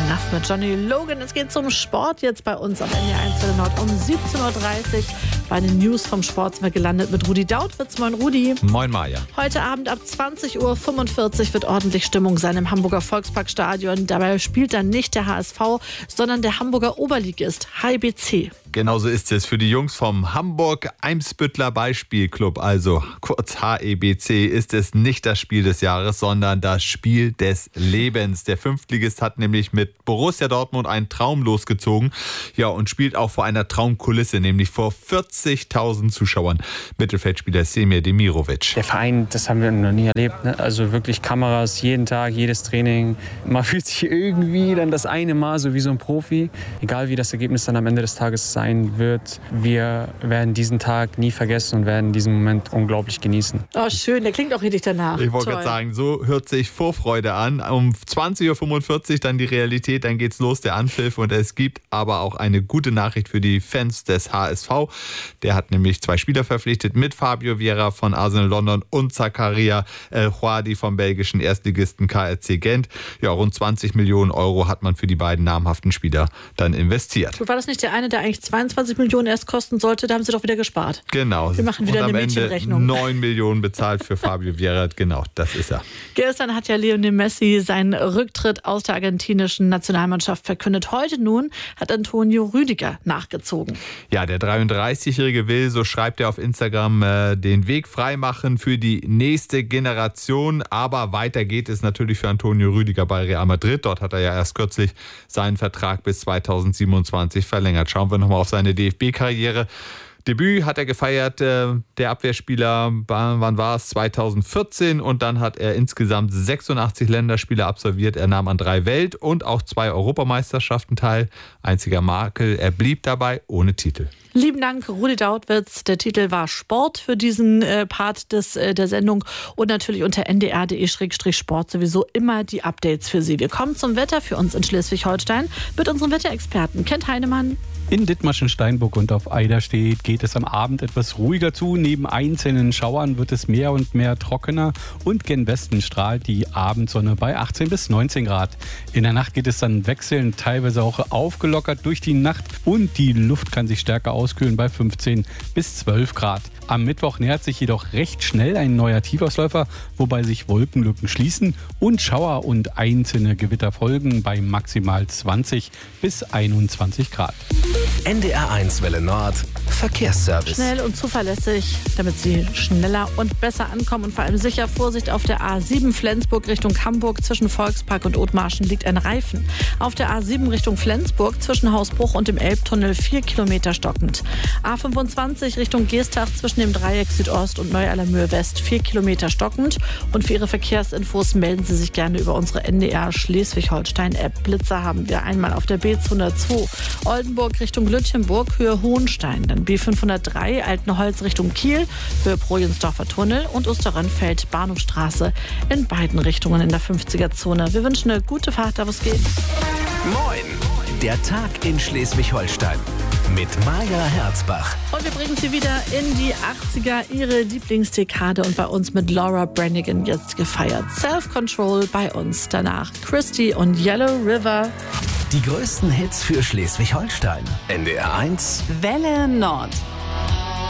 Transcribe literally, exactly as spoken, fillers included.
Nacht mit Johnny Logan. Es geht zum Sport jetzt bei uns auf N D R eins Welle Nord um siebzehn Uhr dreißig. Bei den News vom Sport sind wir gelandet mit Rudi Dautwitz. Moin Rudi. Moin Maja. Heute Abend ab zwanzig Uhr fünfundvierzig wird ordentlich Stimmung sein im Hamburger Volksparkstadion. Dabei spielt dann nicht der H S V, sondern der Hamburger Oberligist H I B C. Genauso ist es für die Jungs vom Hamburg-Eimsbüttler Beispielclub, also kurz H E B C, ist es nicht das Spiel des Jahres, sondern das Spiel des Lebens. Der Fünftligist hat nämlich mit Borussia Dortmund einen Traum losgezogen, ja, und spielt auch vor einer Traumkulisse, nämlich vor vierzigtausend Zuschauern. Mittelfeldspieler Semir Demirovic. Der Verein, das haben wir noch nie erlebt, ne? Also wirklich Kameras jeden Tag, jedes Training. Man fühlt sich irgendwie dann das eine Mal so wie so ein Profi, egal wie das Ergebnis dann am Ende des Tages sein wird. Wir werden diesen Tag nie vergessen und werden diesen Moment unglaublich genießen. Oh, schön, der klingt auch richtig danach. Ich wollte gerade sagen, so hört sich Vorfreude an. Um zwanzig Uhr fünfundvierzig dann die Realität, dann geht's los, der Anpfiff. Und es gibt aber auch eine gute Nachricht für die Fans des H S V. Der hat nämlich zwei Spieler verpflichtet mit Fabio Vieira von Arsenal London und Zakaria El-Houadi vom belgischen Erstligisten K R C Gent. Ja, rund zwanzig Millionen Euro hat man für die beiden namhaften Spieler dann investiert. War das nicht der eine, der eigentlich zweiundzwanzig Millionen erst kosten sollte? Da haben sie doch wieder gespart. Genau. Wir machen wieder und eine am Mädchenrechnung. Ende neun Millionen bezahlt für Fabio Vieira. Genau, das ist er. Gestern hat ja Lionel Messi seinen Rücktritt aus der argentinischen Nationalmannschaft verkündet. Heute nun hat Antonio Rüdiger nachgezogen. Ja, der dreiunddreißigjährige will, so schreibt er auf Instagram, äh, den Weg freimachen für die nächste Generation. Aber weiter geht es natürlich für Antonio Rüdiger bei Real Madrid. Dort hat er ja erst kürzlich seinen Vertrag bis zweitausendsiebenundzwanzig verlängert. Schauen wir nochmal auf seine D F B-Karriere. Debüt hat er gefeiert, äh, der Abwehrspieler, wann war es? zweitausendvierzehn, und dann hat er insgesamt sechsundachtzig Länderspiele absolviert. Er nahm an drei Welt- und auch zwei Europameisterschaften teil. Einziger Makel, er blieb dabei ohne Titel. Lieben Dank, Rudi Dautwitz. Der Titel war Sport für diesen äh, Part des, äh, der Sendung und natürlich unter n d r punkt d e Sport sowieso immer die Updates für Sie. Wir kommen zum Wetter für uns in Schleswig-Holstein mit unserem Wetterexperten Kent Heinemann. In Dithmarschen, Steinburg und auf Eiderstedt geht es am Abend etwas ruhiger zu. Neben einzelnen Schauern wird es mehr und mehr trockener und gen Westen strahlt die Abendsonne bei achtzehn bis neunzehn Grad. In der Nacht geht es dann wechselnd, teilweise auch aufgelockert durch die Nacht und die Luft kann sich stärker auskühlen bei fünfzehn bis zwölf Grad. Am Mittwoch nähert sich jedoch recht schnell ein neuer Tiefausläufer, wobei sich Wolkenlücken schließen und Schauer und einzelne Gewitter folgen bei maximal zwanzig bis einundzwanzig Grad. N D R eins Welle Nord Verkehrsservice. Schnell und zuverlässig, damit Sie schneller und besser ankommen und vor allem sicher. Vorsicht, auf der A sieben Flensburg Richtung Hamburg zwischen Volkspark und Othmarschen liegt ein Reifen. Auf der A sieben Richtung Flensburg zwischen Hausbruch und dem Elbtunnel vier Kilometer stockend. A fünfundzwanzig Richtung Geestach zwischen dem Dreieck Südost und Neu-Allermöhe West vier Kilometer stockend. Und für Ihre Verkehrsinfos melden Sie sich gerne über unsere N D R Schleswig-Holstein-App. Blitzer haben wir einmal auf der B zweihundertzwei Oldenburg Richtung Lütchenburg, Höhe Hohenstein. Dann B fünfhundertdrei Altenholz Richtung Kiel, Höhe Projensdorfer Tunnel und Osterrönfeld Bahnhofstraße in beiden Richtungen in der fünfziger-Zone. Wir wünschen eine gute Fahrt, da wo es geht. Moin, der Tag in Schleswig-Holstein mit Maja Herzbach. Und wir bringen Sie wieder in die achtziger, Ihre Lieblingsdekade, und bei uns mit Laura Branigan jetzt gefeiert. Self-Control bei uns, danach Christy und Yellow River. Die größten Hits für Schleswig-Holstein. N D R eins Welle Nord.